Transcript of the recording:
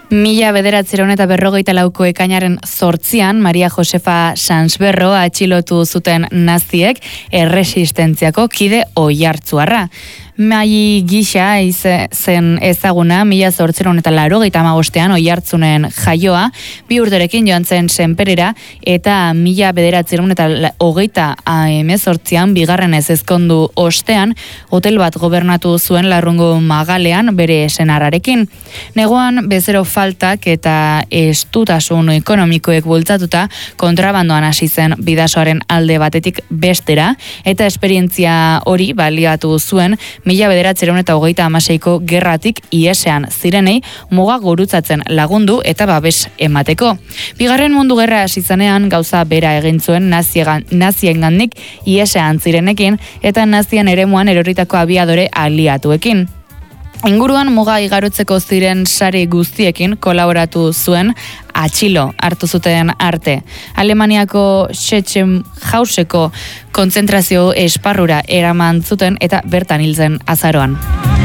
1944ko ekainaren 8an Maria Josefa Sansberro atxilotu zuten naziek erresistentziako kide oihartzuarra. Mai gisa zen ezaguna 1885an Oiartzunen jaioa, 2 urterekin joan zen Senperera eta 1928an bigarrenez ezkondu ostean hotel bat gobernatu zuen Larrungo Magalean bere senarrarekin. Neguan bezero faltak eta estutasun ekonomikoek bultzatuta kontrabandoan hasi zen bidasoaren alde batetik bestera eta esperientzia hori baliatu zuen 1936ko gerratik iesean zirenei muga gurutzatzen lagundu eta babes emateko. Bigarren Mundu Gerra hasi zenean gauza bera egin zuen naziengandik iesean zirenekin eta nazien eremuan eroritako abiadore aliatuekin. Inguruan muga igarotzeko ziren sari guztiekin kolaboratu zuen atxilo hartu zuten arte. Alemaniako Sachsenhauseko kontzentrazio esparrura eraman zuten eta bertan hil zen azaroan.